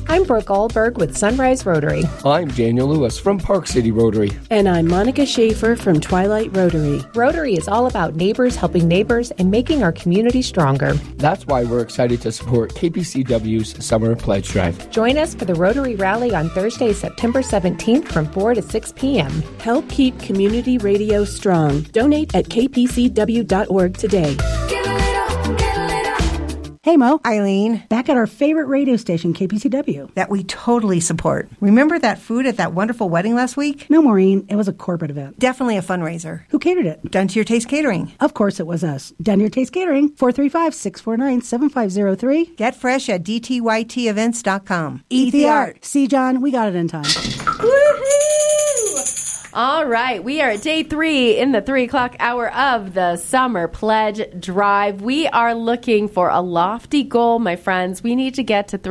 I'm Brooke Goldberg with Sunrise Rotary. I'm Daniel Lewis from Park City Rotary. And I'm Monica Schaefer from Twilight Rotary. Rotary is all about neighbors helping neighbors and making our community stronger. That's why we're excited to support KPCW's Summer Pledge Drive. Join us for the Rotary Rally on Thursday, September 17th from 4 to 6 p.m. Help keep community radio strong. Donate at kpcw.org today. Hey, Mo. Eileen. Back at our favorite radio station, KPCW. That we totally support. Remember that food at that wonderful wedding last week? No, Maureen. It was a corporate event. Definitely a fundraiser. Who catered it? Done to Your Taste Catering. Of course it was us. Done to Your Taste Catering. 435-649-7503. Get fresh at dtytevents.com. Eat the art. See, John, we got it in time. Woohoo! All right, we are at day 3 in the 3 o'clock hour of the Summer Pledge Drive. We are looking for a lofty goal, my friends. We need to get to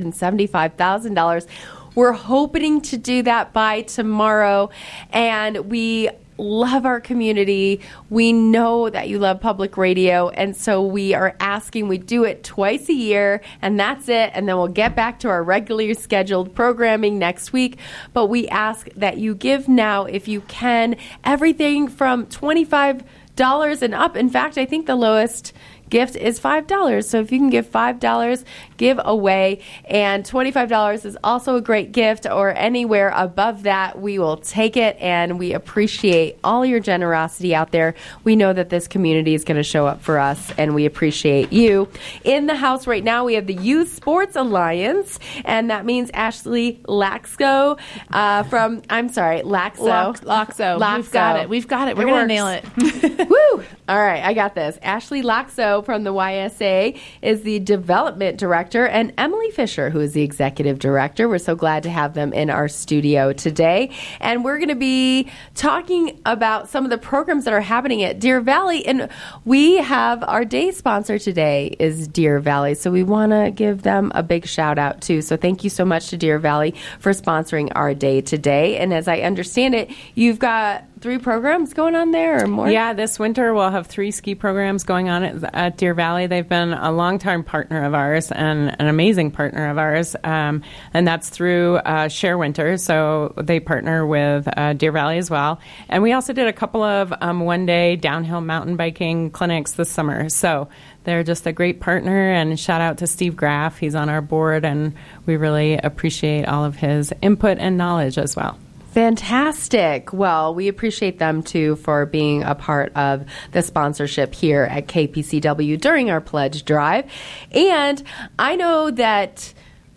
$375,000. We're hoping to do that by tomorrow, and we love our community. We know that you love public radio, and so we are asking. We do it twice a year, and that's it, and then we'll get back to our regularly scheduled programming next week. But we ask that you give now if you can, everything from $25 and up. In fact, I think the lowest gift is $5. So if you can give $5, give away. And $25 is also a great gift, or anywhere above that, we will take it. And we appreciate all your generosity out there. We know that this community is going to show up for us, and we appreciate you. In the house right now, we have the Youth Sports Alliance, and that means Ashley Laxo from, I'm sorry, Laxo. Laxo. We've got it. We're going to nail it. Woo! All right, I got this. Ashley Laxo from the YSA is the development director, and Emily Fisher, who is the executive director. We're so glad to have them in our studio today. And we're going to be talking about some of the programs that are happening at Deer Valley. And we have our day sponsor today is Deer Valley. So we want to give them a big shout out too. So thank you so much to Deer Valley for sponsoring our day today. And as I understand it, you've got 3 programs going on there or more? Yeah, this winter we'll have 3 ski programs going on at Deer Valley. They've been a long-time partner of ours and an amazing partner of ours, and that's through Share Winter. So they partner with Deer Valley as well. And we also did a couple of one-day downhill mountain biking clinics this summer. So they're just a great partner, and shout out to Steve Graff. He's on our board, and we really appreciate all of his input and knowledge as well. Fantastic. Well, we appreciate them, too, for being a part of the sponsorship here at KPCW during our pledge drive. And I know that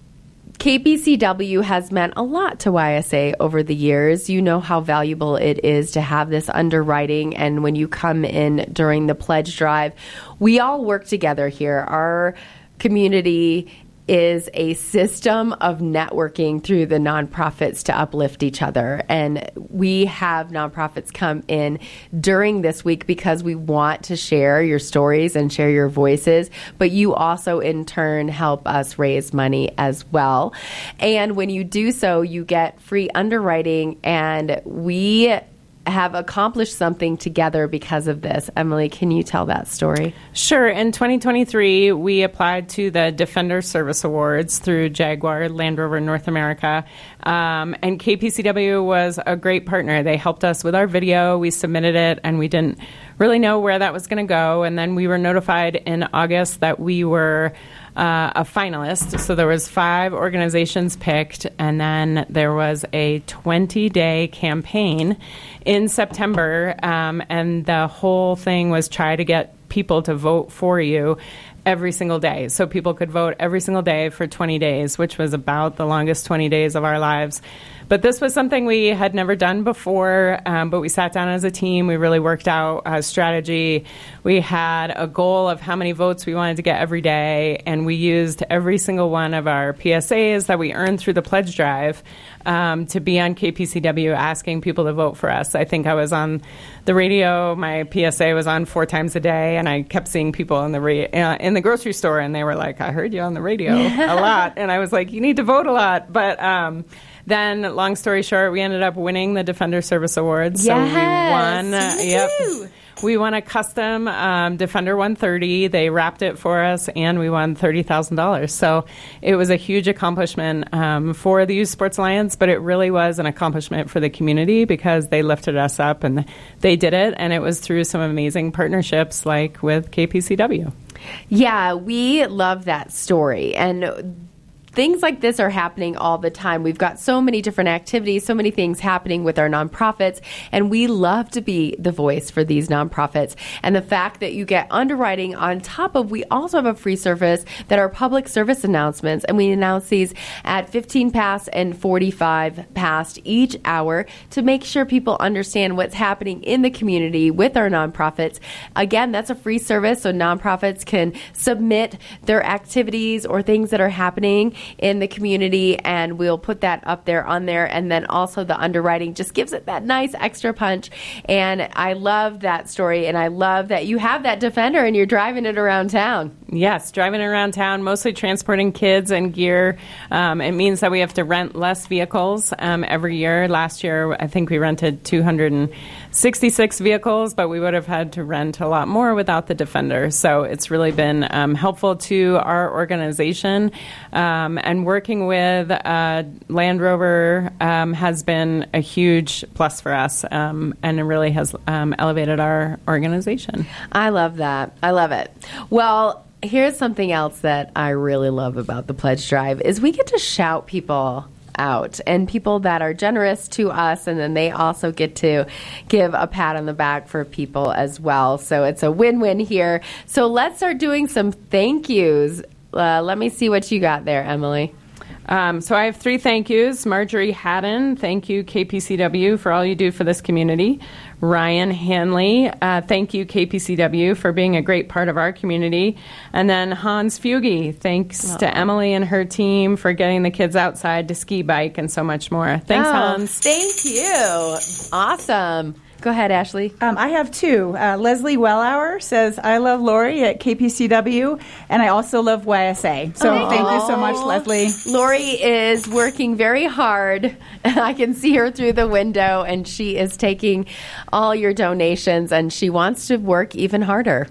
KPCW has meant a lot to YSA over the years. You know how valuable it is to have this underwriting. And when you come in during the pledge drive, we all work together here. Our community is a system of networking through the nonprofits to uplift each other. And we have nonprofits come in during this week because we want to share your stories and share your voices, but you also in turn help us raise money as well. And when you do so, you get free underwriting, and we have accomplished something together because of this. Emily, can you tell that story? Sure. In 2023, we applied to the Defender Service Awards through Jaguar Land Rover North America, and KPCW was a great partner. They helped us with our video. We submitted it, and we didn't really know where that was going to go. And then we were notified in August that we were a finalist. So there was 5 organizations picked, and then there was a 20-day campaign in September, and the whole thing was try to get people to vote for you every single day. So people could vote every single day for 20 days, which was about the longest 20 days of our lives. But this was something we had never done before, but we sat down as a team. We really worked out a strategy. We had a goal of how many votes we wanted to get every day, and we used every single one of our PSAs that we earned through the pledge drive to be on KPCW asking people to vote for us. I think I was on the radio. My PSA was on 4 times a day, and I kept seeing people in the grocery store, and they were like, I heard you on the radio a lot. And I was like, you need to vote a lot. But then, long story short, we ended up winning the Defender Service Awards. Yes. So we won. We won a custom Defender 130. They wrapped it for us, and we won $30,000. So it was a huge accomplishment for the Youth Sports Alliance, but it really was an accomplishment for the community because they lifted us up and they did it, and it was through some amazing partnerships like with KPCW. Yeah, we love that story. And things like this are happening all the time. We've got so many different activities, so many things happening with our nonprofits, and we love to be the voice for these nonprofits. And the fact that you get underwriting on top of, we also have a free service that are public service announcements, and we announce these at 15 past and 45 past each hour to make sure people understand what's happening in the community with our nonprofits. Again, that's a free service, so nonprofits can submit their activities or things that are happening in the community, and we'll put that up there on there. And then also the underwriting just gives it that nice extra punch. And I love that story, and I love that you have that Defender and you're driving it around town. Yes, driving around town, mostly transporting kids and gear. It means that we have to rent less vehicles every year. Last year, I think we rented 266 vehicles, but we would have had to rent a lot more without the Defender. So it's really been helpful to our organization. And working with Land Rover has been a huge plus for us, and it really has elevated our organization. I love that. I love it. Well, here's something else that I really love about the Pledge Drive is we get to shout people out, and people that are generous to us, and then they also get to give a pat on the back for people as well. So it's a win-win here. So let's start doing some thank yous. Let me see what you got there, Emily. So I have 3 thank yous. Marjorie Haddon, thank you, KPCW, for all you do for this community. Ryan Hanley, thank you, KPCW, for being a great part of our community. And then Hans Fuge, thanks to Emily and her team for getting the kids outside to ski, bike, and so much more. Thanks, Hans. Thank you. Awesome. Go ahead, Ashley. I have 2. Leslie Wellhour says, I love Lori at KPCW, and I also love YSA. So thank you so much, Leslie. Lori is working very hard. I can see her through the window, and she is taking all your donations, and she wants to work even harder.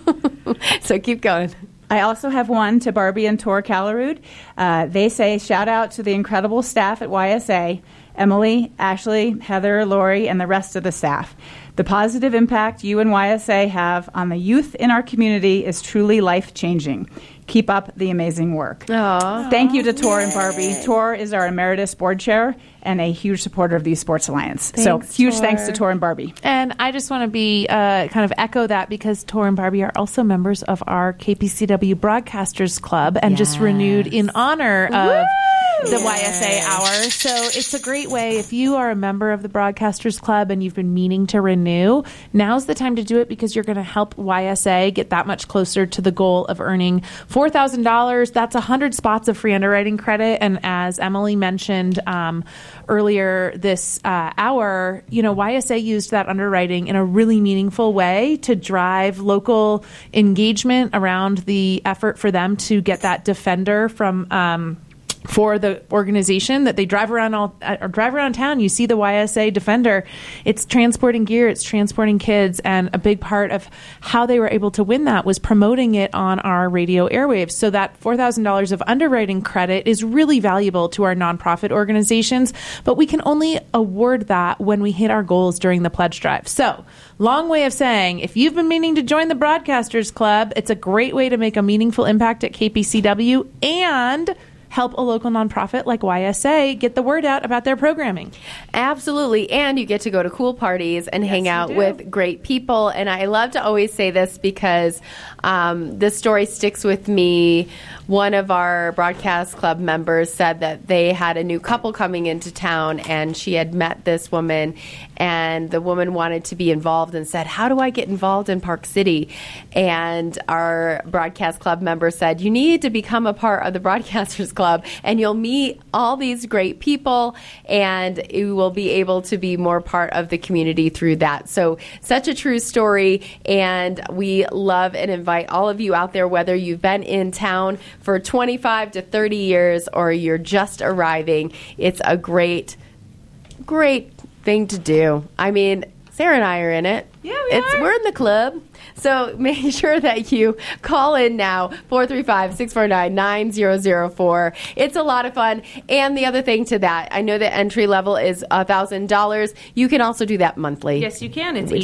So keep going. I also have one to Barbie and Tor Callerud. They say, shout out to the incredible staff at YSA, Emily, Ashley, Heather, Lori, and the rest of the staff. The positive impact you and YSA have on the youth in our community is truly life-changing. Keep up the amazing work. Aww. Thank you to Tor and Barbie. Tor is our emeritus board chair and a huge supporter of the Youth Sports Alliance. So huge thanks to Tor and Barbie. And I just want to be kind of echo that because Tor and Barbie are also members of our KPCW Broadcasters Club and just renewed in honor of the YSA Hour. So it's a great way. If you are a member of the Broadcasters Club and you've been meaning to renew, now's the time to do it because you're going to help YSA get that much closer to the goal of earning $4,000. That's 100 spots of free underwriting credit. And as Emily mentioned earlier this hour, you know, YSA used that underwriting in a really meaningful way to drive local engagement around the effort for them to get that Defender from for the organization that they drive around town. You see the YSA Defender. It's transporting gear, it's transporting kids, and a big part of how they were able to win that was promoting it on our radio airwaves. So that $4,000 of underwriting credit is really valuable to our nonprofit organizations, but we can only award that when we hit our goals during the pledge drive. So, long way of saying, if you've been meaning to join the Broadcasters Club, it's a great way to make a meaningful impact at KPCW and help a local nonprofit like YSA get the word out about their programming. Absolutely. And you get to go to cool parties and hang out with great people. And I love to always say this because this story sticks with me. One of our Broadcast Club members said that they had a new couple coming into town, and she had met this woman, and the woman wanted to be involved and said, how do I get involved in Park City? And our Broadcast Club member said, you need to become a part of the Broadcasters Club, and you'll meet all these great people, and you will be able to be more part of the community through that. So such a true story, and we love and invite all of you out there, whether you've been in town for 25 to 30 years or you're just arriving. It's a great thing to do. I mean, Sarah and I are in it. Yeah, we're in the club. So make sure that you call in now, 435-649-9004. It's a lot of fun. And the other thing to that, I know the entry level is $1,000. You can also do that monthly. Yes, you can. It's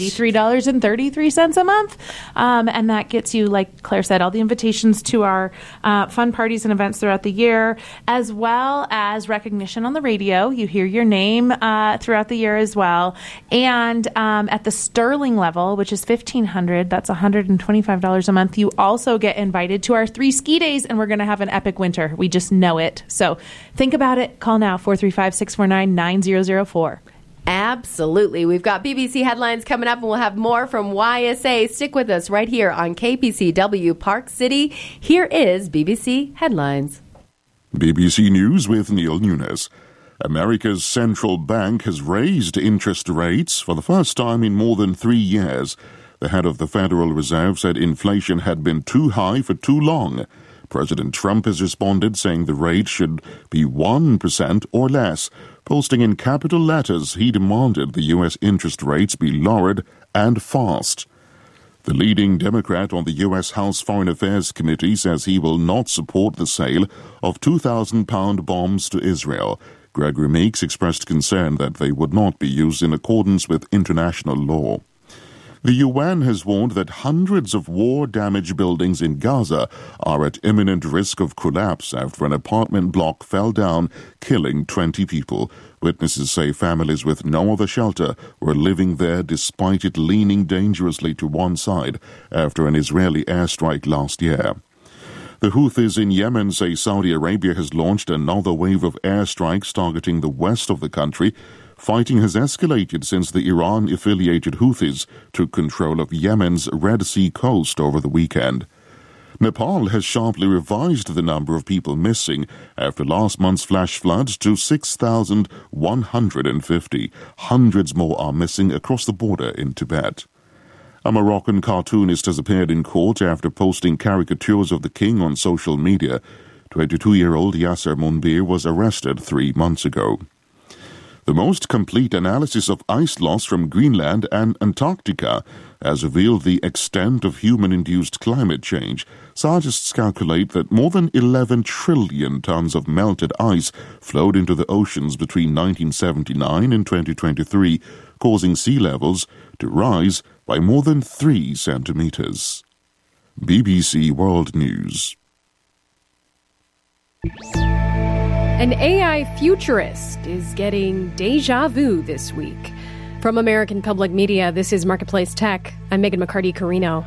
$83.33 a month. And that gets you, like Claire said, all the invitations to our fun parties and events throughout the year, as well as recognition on the radio. You hear your name throughout the year as well. And at the Sterling level, which is $1,500, that's $125 a month. You also get invited to our 3 ski days, and we're going to have an epic winter. We just know it. So think about it. Call now, 435-649-9004. Absolutely. We've got BBC headlines coming up, and we'll have more from YSA. Stick with us right here on KPCW Park City. Here is BBC Headlines. BBC News with Neil Nunes. America's central bank has raised interest rates for the first time in more than 3 years. The head of the Federal Reserve said inflation had been too high for too long. President Trump has responded, saying the rate should be 1% or less. Posting in capital letters, he demanded the U.S. interest rates be lowered and fast. The leading Democrat on the U.S. House Foreign Affairs Committee says he will not support the sale of 2,000-pound bombs to Israel. Gregory Meeks expressed concern that they would not be used in accordance with international law. The UN has warned that hundreds of war-damaged buildings in Gaza are at imminent risk of collapse after an apartment block fell down, killing 20 people. Witnesses say families with no other shelter were living there despite it leaning dangerously to one side after an Israeli airstrike last year. The Houthis in Yemen say Saudi Arabia has launched another wave of airstrikes targeting the west of the country. Fighting has escalated since the Iran-affiliated Houthis took control of Yemen's Red Sea coast over the weekend. Nepal has sharply revised the number of people missing after last month's flash floods to 6,150. Hundreds more are missing across the border in Tibet. A Moroccan cartoonist has appeared in court after posting caricatures of the king on social media. 22-year-old Yasser Mounbir was arrested 3 months ago. The most complete analysis of ice loss from Greenland and Antarctica has revealed the extent of human-induced climate change. Scientists calculate that more than 11 trillion tons of melted ice flowed into the oceans between 1979 and 2023, causing sea levels to rise by more than 3 centimeters. BBC World News. An AI futurist is getting déjà vu this week. From American Public Media, this is Marketplace Tech. I'm Megan McCarty-Carino.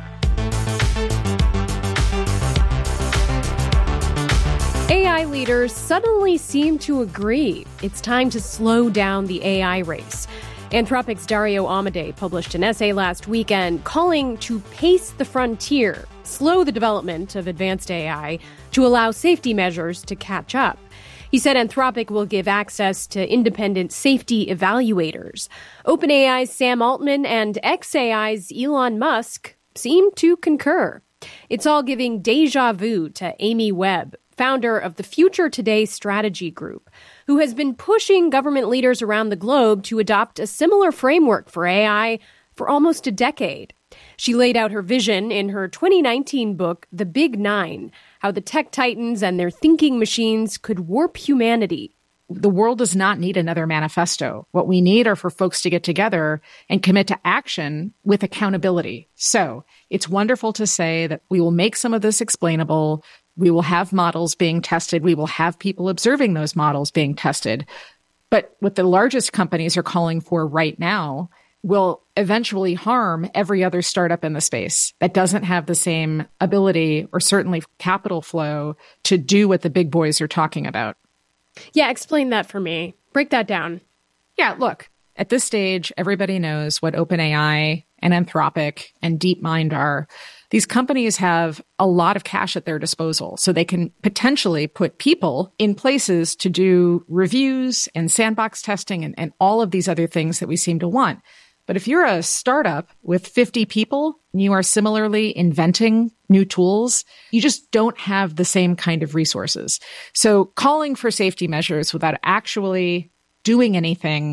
AI leaders suddenly seem to agree it's time to slow down the AI race. Anthropic's Dario Amodei published an essay last weekend calling to pace the frontier, slow the development of advanced AI to allow safety measures to catch up. He said Anthropic will give access to independent safety evaluators. OpenAI's Sam Altman and xAI's Elon Musk seem to concur. It's all giving déjà vu to Amy Webb, founder of the Future Today Strategy Group, who has been pushing government leaders around the globe to adopt a similar framework for AI for almost a decade. She laid out her vision in her 2019 book, The Big Nine, how the tech titans and their thinking machines could warp humanity. The world does not need another manifesto. What we need are for folks to get together and commit to action with accountability. So it's wonderful to say that we will make some of this explainable. We will have models being tested. We will have people observing those models being tested. But what the largest companies are calling for right now will eventually harm every other startup in the space that doesn't have the same ability or certainly capital flow to do what the big boys are talking about. Yeah, explain that for me. Break that down. Yeah, look, at this stage, everybody knows what OpenAI and Anthropic and DeepMind are. These companies have a lot of cash at their disposal, so they can potentially put people in places to do reviews and sandbox testing and all of these other things that we seem to want. But if you're a startup with 50 people and you are similarly inventing new tools, you just don't have the same kind of resources. So calling for safety measures without actually doing anything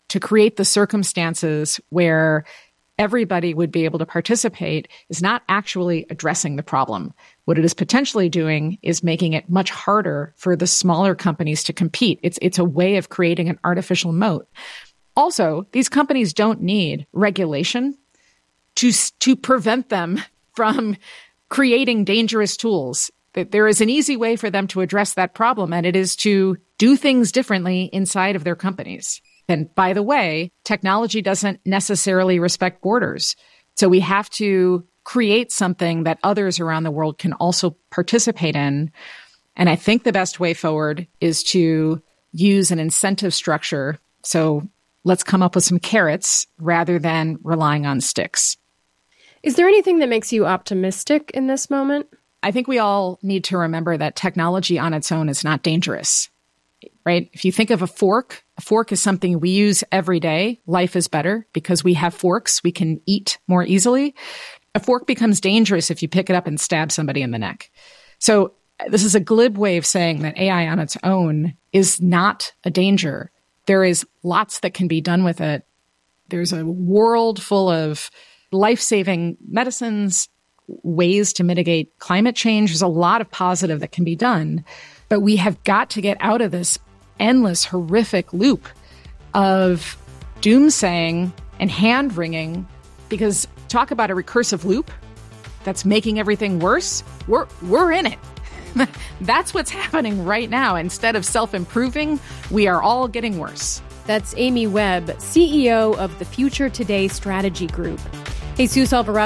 to create the circumstances where everybody would be able to participate is not actually addressing the problem. What it is potentially doing is making it much harder for the smaller companies to compete. It's a way of creating an artificial moat. Also, these companies don't need regulation to prevent them from creating dangerous tools. There is an easy way for them to address that problem, and it is to do things differently inside of their companies. And by the way, technology doesn't necessarily respect borders. So we have to create something that others around the world can also participate in. And I think the best way forward is to use an incentive structure. So let's come up with some carrots rather than relying on sticks. Is there anything that makes you optimistic in this moment? I think we all need to remember that technology on its own is not dangerous, right? If you think of a fork is something we use every day. Life is better because we have forks. We can eat more easily. A fork becomes dangerous if you pick it up and stab somebody in the neck. So this is a glib way of saying that AI on its own is not a danger. There is lots that can be done with it. There's a world full of life-saving medicines, ways to mitigate climate change. There's a lot of positive that can be done, but we have got to get out of this endless, horrific loop of doomsaying and hand-wringing, because talk about a recursive loop that's making everything worse. We're in it. That's what's happening right now. Instead of self-improving, we are all getting worse. That's Amy Webb, CEO of the Future Today Strategy Group. Jesus Alvarado